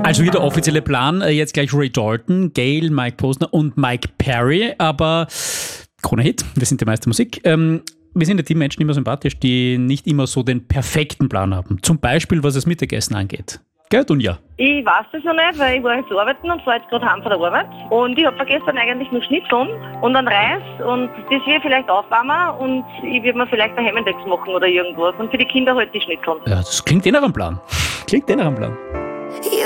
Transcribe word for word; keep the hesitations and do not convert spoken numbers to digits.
Also hier der offizielle Plan, äh, jetzt gleich Ray Dalton, Gayle, Mike Posner und Mike Perry, aber Krone-Hit, wir sind die Meister Musik. Ähm, wir sind ja die Menschen immer sympathisch, die nicht immer so den perfekten Plan haben. Zum Beispiel, was das Mittagessen angeht. Gell, Dunja? Ich weiß das noch nicht, weil ich war jetzt arbeiten und fahre jetzt gerade heim von der Arbeit. Und ich habe vergessen eigentlich nur Schnitzeln und einen Reis und das will ich vielleicht aufwärmen und ich würde mir vielleicht einen Hemmendex machen oder irgendwas. Und für die Kinder halt die Schnitzeln. Ja, das klingt eh nach einem Plan. Klingt eh nach einem Plan.